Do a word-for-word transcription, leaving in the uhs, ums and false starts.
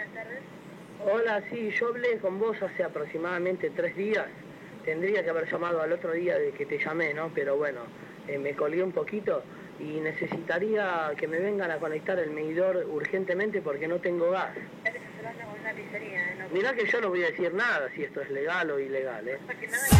buenas tardes. Hola, sí, yo hablé con vos hace aproximadamente tres días. Tendría que haber llamado al otro día de que te llamé, ¿no? Pero bueno, eh, me colgué un poquito y necesitaría que me vengan a conectar el medidor urgentemente porque no tengo gas. Estás hablando con una pizzería, ¿eh? No, Mirá que yo no voy a decir nada si esto es legal o ilegal, ¿eh? porque nada